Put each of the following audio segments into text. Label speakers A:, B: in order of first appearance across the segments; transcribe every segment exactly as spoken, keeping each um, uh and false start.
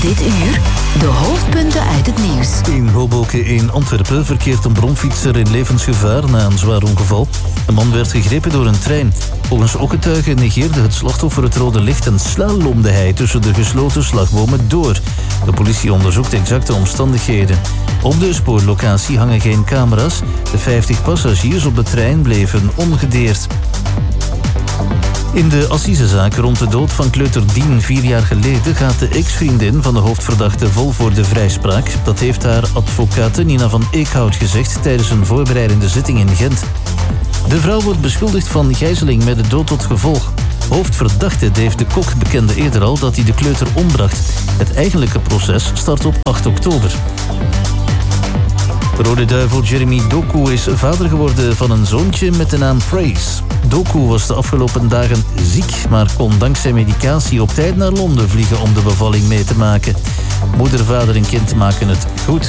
A: Dit uur de hoofdpunten uit het nieuws.
B: In Hoboken in Antwerpen verkeert een bromfietser in levensgevaar na een zwaar ongeval. De man werd gegrepen door een trein. Volgens ooggetuigen negeerde het slachtoffer het rode licht en slalomde hij tussen de gesloten slagbomen door. De politie onderzoekt exacte omstandigheden. Op de spoorlocatie hangen geen camera's. De vijftig passagiers op de trein bleven ongedeerd. In de assisezaak rond de dood van kleuter Dien vier jaar geleden gaat de ex-vriendin van de hoofdverdachte vol voor de vrijspraak. Dat heeft haar advocaat Nina van Eekhout gezegd tijdens een voorbereidende zitting in Gent. De vrouw wordt beschuldigd van gijzeling met de dood tot gevolg. Hoofdverdachte Dave de Kok bekende eerder al dat hij de kleuter ombracht. Het eigenlijke proces start op acht oktober. Rode Duivel Jeremy Doku is vader geworden van een zoontje met de naam Praise. Doku was de afgelopen dagen ziek, maar kon dankzij medicatie op tijd naar Londen vliegen om de bevalling mee te maken. Moeder, vader en kind maken het goed.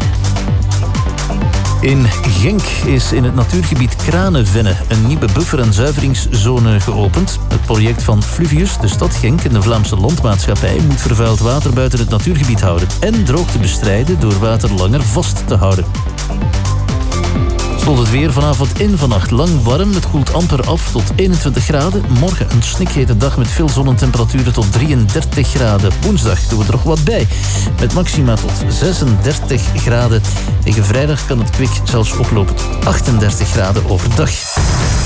B: In Genk is in het natuurgebied Kranenvenne een nieuwe buffer- en zuiveringszone geopend. Het project van Fluvius, de stad Genk en de Vlaamse Landmaatschappij moet vervuild water buiten het natuurgebied houden en droogte bestrijden door water langer vast te houden. Slot het weer vanavond en vannacht lang warm. Het koelt amper af tot eenentwintig graden. Morgen een snikhete dag met veel zon en temperaturen tot drieëndertig graden. Woensdag doen we er nog wat bij. Met maxima tot zesendertig graden. Tegen vrijdag kan het kwik zelfs oplopen tot achtendertig graden overdag.